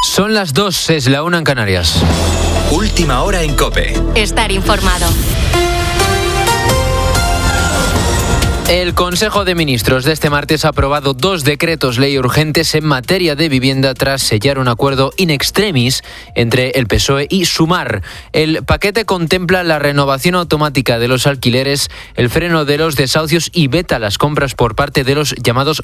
Son las 2, es la 1 en Canarias. Última hora en COPE. Estar informado. El Consejo de Ministros de este martes ha aprobado 2 decretos ley urgentes en materia de vivienda tras sellar un acuerdo in extremis entre el PSOE y Sumar. El paquete contempla la renovación automática de los alquileres, el freno de los desahucios y veta las compras por parte de los llamados